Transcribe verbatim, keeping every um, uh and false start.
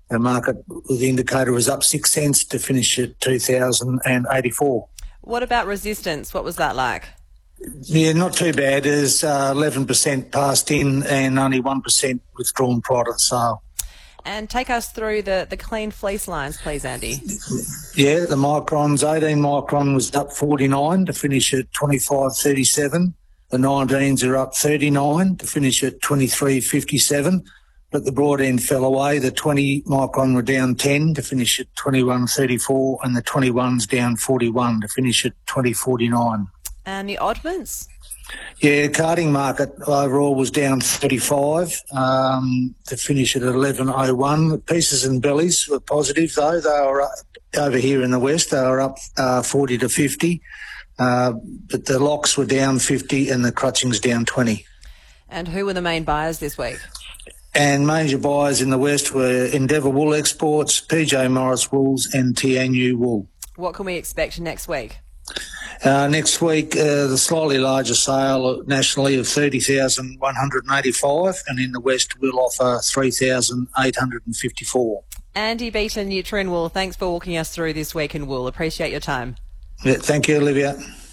The market, the indicator was up six cents to finish at two thousand eighty-four. What about resistance? What was that like? Yeah, not too bad. There's uh, eleven percent passed in and only one percent withdrawn prior to the sale. And take us through the, the clean fleece lines, please, Andy. Yeah, the microns, eighteen micron was up forty-nine to finish at twenty-five thirty-seven. The nineteens are up thirty-nine to finish at twenty-three fifty-seven. But the broad end fell away. The twenty micron were down ten to finish at twenty-one thirty-four, and the twenty-ones down forty-one to finish at twenty forty-nine. And the oddments? Yeah, carding market overall was down thirty-five um, to finish at eleven oh one. The pieces and bellies were positive, though. They were up, over here in the west, they were up uh, forty to fifty. Uh, but the locks were down fifty and the crutchings down twenty. And who were the main buyers this week? And major buyers in the west were Endeavour Wool Exports, P J Morris Wools and Tianyu Wool. What can we expect next week? Uh, next week, uh, the slightly larger sale nationally of thirty thousand one hundred eighty-five, and in the west we'll offer three thousand eight hundred fifty-four. Andy Beaton, Nutrien Wool, thanks for walking us through this week in wool. Appreciate your time. Yeah, thank you, Olivia.